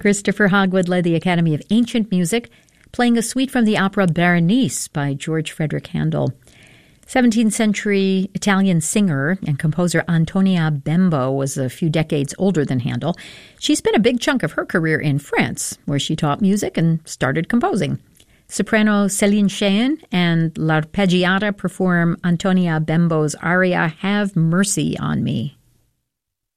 Christopher Hogwood led the Academy of Ancient Music, playing a suite from the opera Berenice by George Frederick Handel. 17th century Italian singer and composer Antonia Bembo was a few decades older than Handel. She spent a big chunk of her career in France, where she taught music and started composing. Soprano Céline Cheyne and L'Arpeggiata perform Antonia Bembo's aria Have Mercy on Me.